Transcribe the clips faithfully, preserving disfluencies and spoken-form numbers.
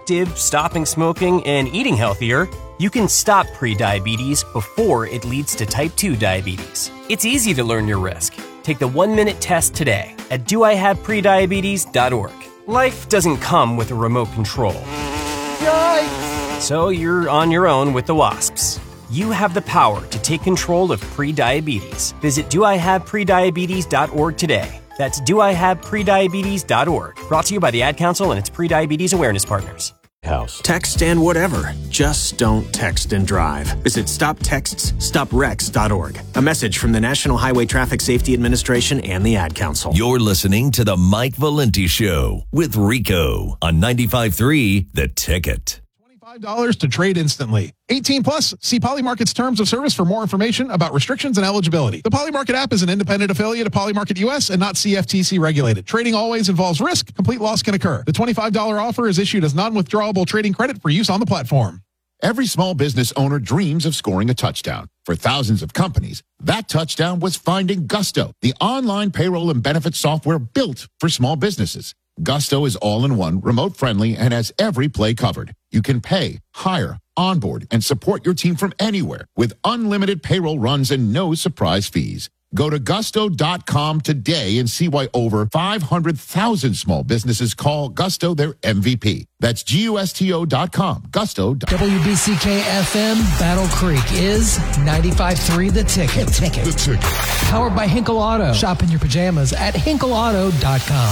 active, stopping smoking, and eating healthier, you can stop prediabetes before it leads to type two diabetes. It's easy to learn your risk. Take the one-minute test today at do I have prediabetes dot org. Life doesn't come with a remote control. Yikes! So you're on your own with the wasps. You have the power to take control of prediabetes. Visit do I have prediabetes dot org today. That's do I have prediabetes dot org. Brought to you by the Ad Council and its Prediabetes Awareness Partners. House. Text and whatever. Just don't text and drive. Visit stop texts stop wrecks dot org. A message from the National Highway Traffic Safety Administration and the Ad Council. You're listening to the Mike Valenti Show with Rico on ninety-five point three The Ticket. twenty-five dollars to trade instantly. eighteen plus. See Polymarket's terms of service for more information about restrictions and eligibility. The Polymarket app is an independent affiliate of Polymarket U S and not C F T C regulated. Trading always involves risk. Complete loss can occur. The twenty-five dollars offer is issued as non-withdrawable trading credit for use on the platform. Every small business owner dreams of scoring a touchdown. For thousands of companies, that touchdown was finding Gusto, the online payroll and benefits software built for small businesses. Gusto is all-in-one, remote-friendly, and has every play covered. You can pay, hire, onboard, and support your team from anywhere with unlimited payroll runs and no surprise fees. Go to gusto dot com today and see why over five hundred thousand small businesses call Gusto their M V P. That's G U S T O dot com. Gusto. W B C K F M Battle Creek is ninety-five point three The Ticket. The Ticket. The Ticket. Powered by Hinkle Auto. Shop in your pajamas at hinkle auto dot com.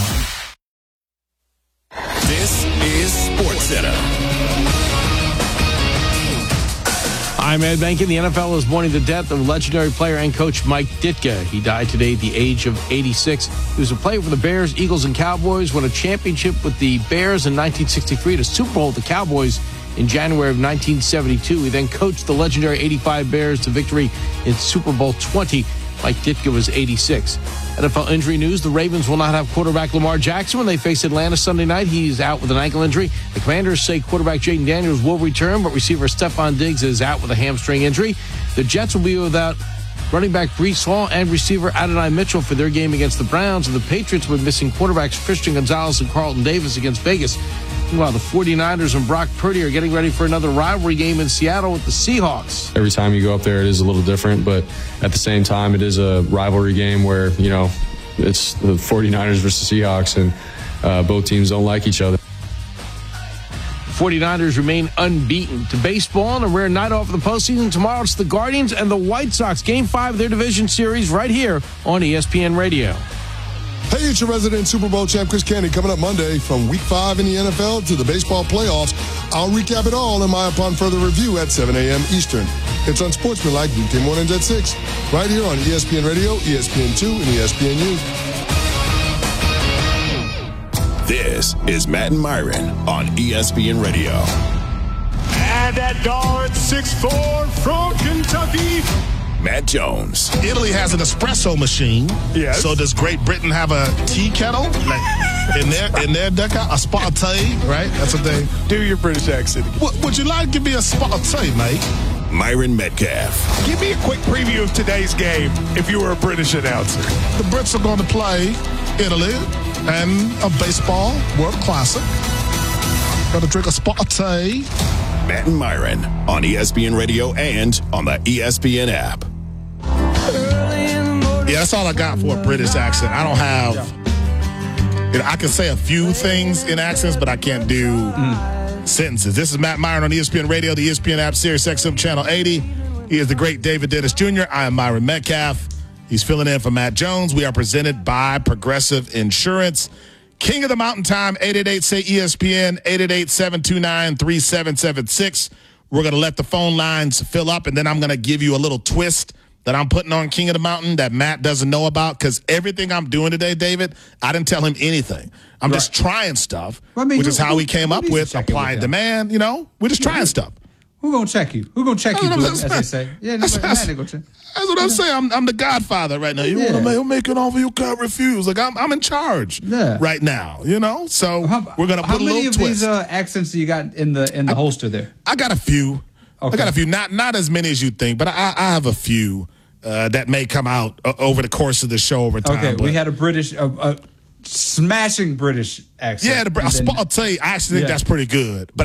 This is SportsCenter. I'm Ed Benkin. The N F L is mourning the death of legendary player and coach Mike Ditka. He died today at the age of eighty-six. He was a player for the Bears, Eagles, and Cowboys, won a championship with the Bears in nineteen sixty-three, to Super Bowl with the Cowboys in January of nineteen seventy-two. He then coached the legendary eighty-five Bears to victory in Super Bowl twenty. Mike Ditka was eighty-six. N F L injury news. The Ravens will not have quarterback Lamar Jackson when they face Atlanta Sunday night. He's out with an ankle injury. The Commanders say quarterback Jaden Daniels will return, but receiver Stephon Diggs is out with a hamstring injury. The Jets will be without running back Breece Hall and receiver Adonai Mitchell for their game against the Browns. And the Patriots will be missing quarterbacks Christian Gonzalez and Carlton Davis against Vegas. Meanwhile, the forty-niners and Brock Purdy are getting ready for another rivalry game in Seattle with the Seahawks. Every time you go up there, it is a little different, but at the same time, it is a rivalry game where, you know, it's the forty-niners versus Seahawks, and uh, both teams don't like each other. forty-niners remain unbeaten. To baseball, and a rare night off of the postseason. Tomorrow it's the Guardians and the White Sox. Game five of their division series right here on E S P N Radio. Hey, it's your resident Super Bowl champ, Chris Candy, coming up Monday from Week five in the N F L to the baseball playoffs. I'll recap it all in my Upon Further Review at seven a.m. Eastern. It's Unsportsmanlike weekday mornings at six, right here on E S P N Radio, E S P N two, and E S P N U. This is Matt and Myron on E S P N Radio. And at guard, six foot four from Kentucky, Matt Jones. Italy has an espresso machine. Yes. So does Great Britain have a tea kettle? Like in their in their dugout, a spotty, right? That's what they do. Your British accent. What, would you like to be a spotty, mate? Myron Metcalf. Give me a quick preview of today's game if you were a British announcer. The Brits are going to play Italy and a baseball World Classic. Going to drink a spotty. Matt and Myron on E S P N Radio and on the E S P N app. Yeah, that's all I got for a British accent. I don't have, you know, I can say a few things in accents, but I can't do mm. sentences. This is Matt Myron on E S P N Radio, the E S P N app, Sirius X M Channel eighty. He is the great David Dennis Junior I am Myron Metcalf. He's filling in for Matt Jones. We are presented by Progressive Insurance. King of the Mountain Time, eight eight eight, say E S P N, eight eight eight, seven two nine, three seven seven six. We're going to let the phone lines fill up, and then I'm going to give you a little twist that I'm putting on King of the Mountain that Matt doesn't know about, because everything I'm doing today, David, I didn't tell him anything. I'm right. just trying stuff, well, I mean, which who, is how who, we came up with apply and demand. You know, we're just trying stuff. Who gonna check you? Who gonna check you, Blue, as they say? Yeah, that's, that's, that's, that's what I'm saying. I'm, I'm the Godfather right now. You yeah. want to make, make an offer you can't refuse. Like I'm, I'm in charge yeah. right now. You know, so how, we're gonna put how a little many of twist. these uh, accents do you got in the in the I, holster there? I got a few. Okay. I got a few. Not not as many as you think, but I, I have a few uh, that may come out uh, over the course of the show over time. Okay, but, we had a British. Uh, uh, smashing British accent. Yeah, the, I'll, I'll tell you, I actually think yeah. that's pretty good. But